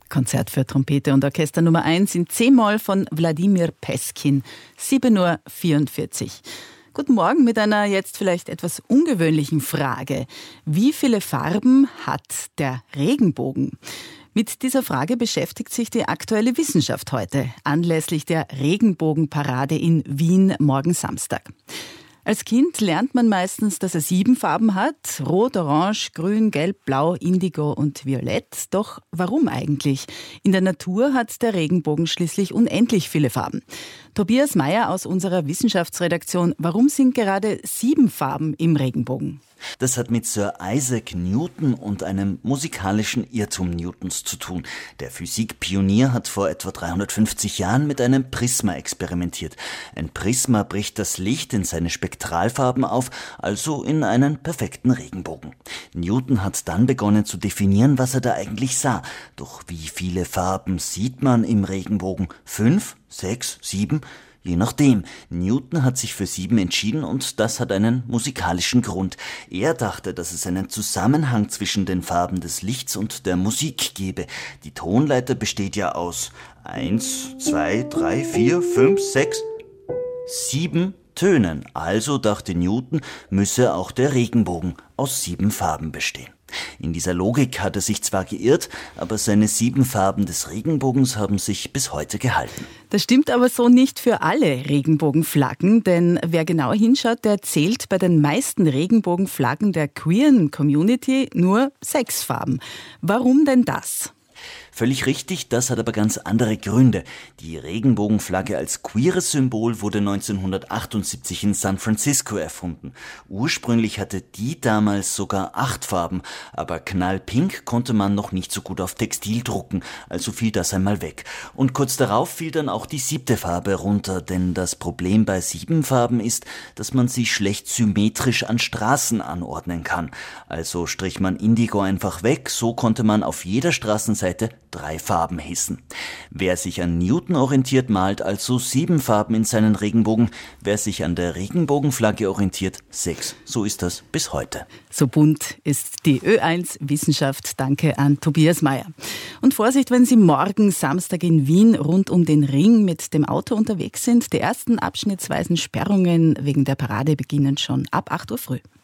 Konzert für Trompete und Orchester Nummer 1 in C-Moll von Wladimir Peskin, 7:44 Uhr. Guten Morgen mit einer jetzt vielleicht etwas ungewöhnlichen Frage. Wie viele Farben hat der Regenbogen? Mit dieser Frage beschäftigt sich die aktuelle Wissenschaft heute, anlässlich der Regenbogenparade in Wien morgen Samstag. Als Kind lernt man meistens, dass er 7 Farben hat: Rot, Orange, Grün, Gelb, Blau, Indigo und Violett. Doch warum eigentlich? In der Natur hat der Regenbogen schließlich unendlich viele Farben. Tobias Meyer aus unserer Wissenschaftsredaktion. Warum sind gerade 7 Farben im Regenbogen? Das hat mit Sir Isaac Newton und einem musikalischen Irrtum Newtons zu tun. Der Physikpionier hat vor etwa 350 Jahren mit einem Prisma experimentiert. Ein Prisma bricht das Licht in seine Spektralfarben auf, also in einen perfekten Regenbogen. Newton hat dann begonnen zu definieren, was er da eigentlich sah. Doch wie viele Farben sieht man im Regenbogen? 5, 6, 7? Je nachdem. Newton hat sich für 7 entschieden und das hat einen musikalischen Grund. Er dachte, dass es einen Zusammenhang zwischen den Farben des Lichts und der Musik gebe. Die Tonleiter besteht ja aus 1, 2, 3, 4, 5, 6, 7 Tönen. Also dachte Newton, müsse auch der Regenbogen aus 7 Farben bestehen. In dieser Logik hat er sich zwar geirrt, aber seine 7 Farben des Regenbogens haben sich bis heute gehalten. Das stimmt aber so nicht für alle Regenbogenflaggen, denn wer genau hinschaut, der zählt bei den meisten Regenbogenflaggen der queeren Community nur 6 Farben. Warum denn das? Völlig richtig, das hat aber ganz andere Gründe. Die Regenbogenflagge als queeres Symbol wurde 1978 in San Francisco erfunden. Ursprünglich hatte die damals sogar 8 Farben, aber knallpink konnte man noch nicht so gut auf Textil drucken, also fiel das einmal weg. Und kurz darauf fiel dann auch die 7. Farbe runter, denn das Problem bei 7 Farben ist, dass man sie schlecht symmetrisch an Straßen anordnen kann. Also strich man Indigo einfach weg, so konnte man auf jeder Straßenseite 3 Farben hissen. Wer sich an Newton orientiert, malt also 7 Farben in seinen Regenbogen. Wer sich an der Regenbogenflagge orientiert, 6. So ist das bis heute. So bunt ist die Ö1 Wissenschaft. Danke an Tobias Meyer. Und Vorsicht, wenn Sie morgen Samstag in Wien rund um den Ring mit dem Auto unterwegs sind. Die ersten abschnittsweisen Sperrungen wegen der Parade beginnen schon ab 8 Uhr früh.